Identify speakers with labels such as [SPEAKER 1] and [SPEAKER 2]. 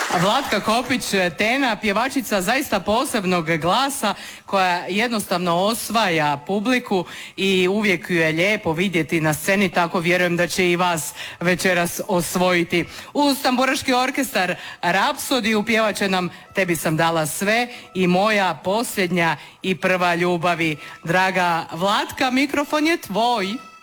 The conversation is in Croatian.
[SPEAKER 1] Vlatka Kopić, tena, pjevačica zaista posebnog glasa koja jednostavno osvaja publiku i uvijek ju je lijepo vidjeti na sceni, tako vjerujem da će i vas večeras osvojiti. Uz tamburaški orkestar Rapsodiju pjevat će nam Tebi sam dala sve i Moja posljednja i prva ljubavi. Draga Vlatka, mikrofon je tvoj.